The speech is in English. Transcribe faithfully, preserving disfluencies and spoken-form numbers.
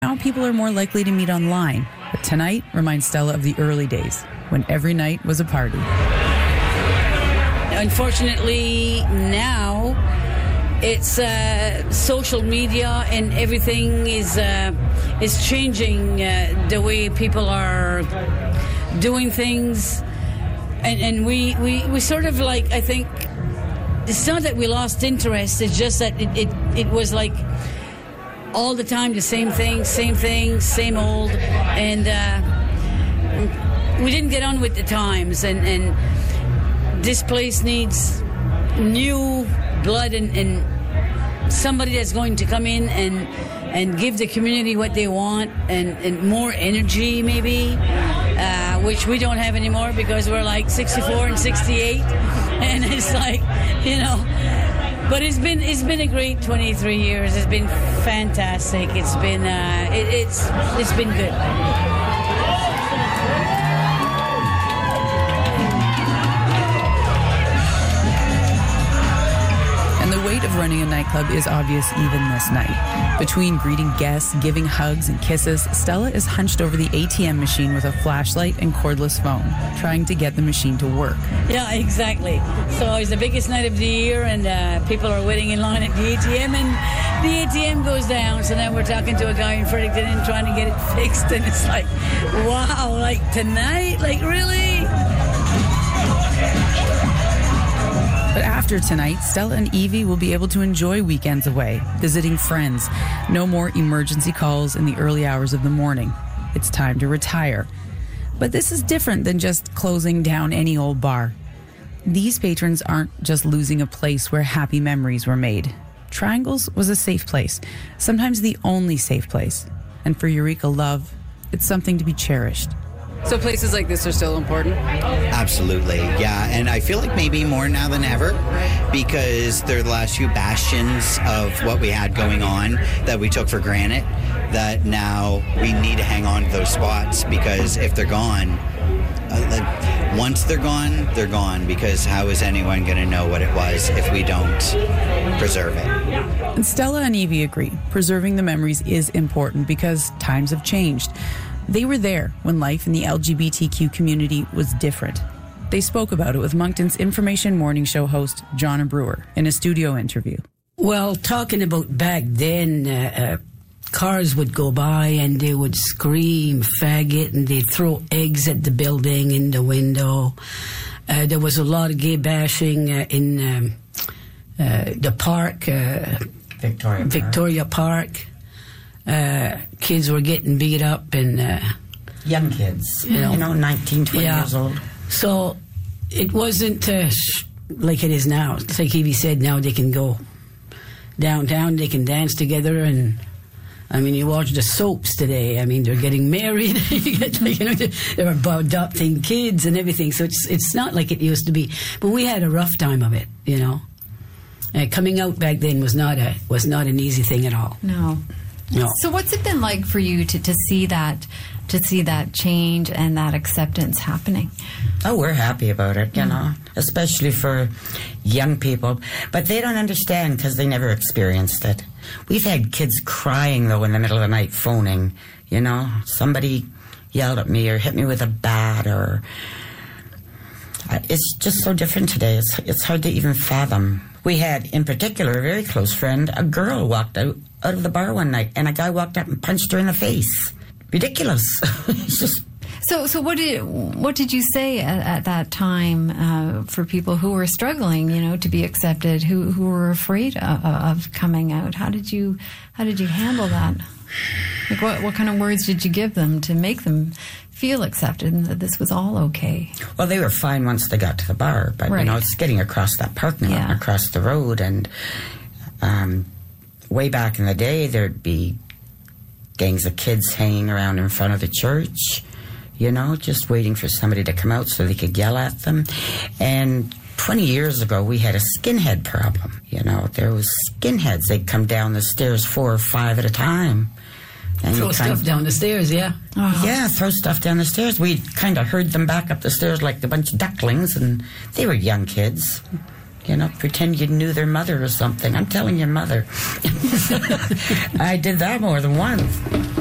Now people are more likely to meet online. But tonight reminds Stella of the early days, when every night was a party. Unfortunately, now it's uh, social media and everything is uh, is changing uh, the way people are doing things. And, and we, we, we sort of like, I think, it's not that we lost interest, it's just that it, it, it was like all the time the same thing, same thing, same old. And uh, we didn't get on with the times. And, and this place needs new blood and, and somebody that's going to come in and and give the community what they want and, and more energy maybe, uh, which we don't have anymore because we're like sixty-four and sixty-eight, and it's like, you know, but it's been it's been a great twenty-three years. It's been fantastic. It's been uh, it, it's it's been good. The weight of running a nightclub is obvious even this night. Between greeting guests, giving hugs and kisses, Stella is hunched over the A T M machine with a flashlight and cordless phone, trying to get the machine to work. Yeah, exactly. So it's the biggest night of the year, and uh, people are waiting in line at the A T M, and the A T M goes down. So now we're talking to a guy in Fredericton and trying to get it fixed, and it's like, wow, like tonight? Like, really? But after tonight, Stella and Evie will be able to enjoy weekends away, visiting friends. No more emergency calls in the early hours of the morning. It's time to retire. But this is different than just closing down any old bar. These patrons aren't just losing a place where happy memories were made. Triangles was a safe place, sometimes the only safe place. And for Eureka Love, it's something to be cherished. So places like this are still important? Absolutely, yeah. And I feel like maybe more now than ever because they're the last few bastions of what we had going on that we took for granted, that now we need to hang on to those spots because if they're gone, uh, once they're gone, they're gone because how is anyone going to know what it was if we don't preserve it? And Stella and Evie agree. Preserving the memories is important because times have changed. They were there when life in the L G B T Q community was different. They spoke about it with Moncton's Information Morning Show host, John Brewer, in a studio interview. Well, talking about back then, uh, uh, cars would go by and they would scream faggot and they'd throw eggs at the building in the window. Uh, there was a lot of gay bashing uh, in um, uh, the park, uh, Victoria Park. Victoria Park. Uh, kids were getting beat up and uh, young kids, you know, you know nineteen, twenty yeah. years old. So it wasn't uh, sh- like it is now. It's like Evie said, now they can go downtown, they can dance together, and I mean, you watch the soaps today. I mean, they're getting married, you get, you know, they're adopting kids and everything. So it's it's not like it used to be. But we had a rough time of it, you know. Uh, coming out back then was not a was not an easy thing at all. No. No. So what's it been like for you to, to see that to see that change and that acceptance happening? Oh, we're happy about it, you mm. know, especially for young people. But they don't understand because they never experienced it. We've had kids crying, though, in the middle of the night, phoning, you know. Somebody yelled at me or hit me with a bat or... It's just so different today. It's, it's hard to even fathom. We had, in particular, a very close friend, a girl walked out, out of the bar one night, and a guy walked up and punched her in the face. Ridiculous. It's just... So, so what did what did you say at, at that time uh, for people who were struggling, you know, to be accepted, who who were afraid of, of coming out? How did you how did you handle that? Like, what what kind of words did you give them to make them feel accepted and that this was all okay? Well, they were fine once they got to the bar, but right. you know, it's getting across that parking lot, yeah. across the road, and um, way back in the day, there'd be gangs of kids hanging around in front of the church, you know, just waiting for somebody to come out so they could yell at them. And twenty years ago, we had a skinhead problem, you know. There was skinheads. They'd come down the stairs four or five at a time. And throw stuff of, down the stairs, yeah. Uh-huh. Yeah, throw stuff down the stairs. We kind of herd them back up the stairs like a bunch of ducklings, and they were young kids. You know, pretend you knew their mother or something. I'm telling your mother. I did that more than once.